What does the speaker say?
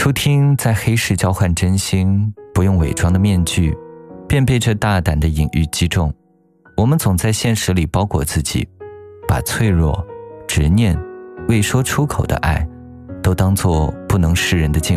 初听在黑市交换真心，不用伪装的面具，便被这大胆的隐喻击中。我们总在现实里包裹自己，把脆弱、执念、未说出口的爱，都当作不能示人的禁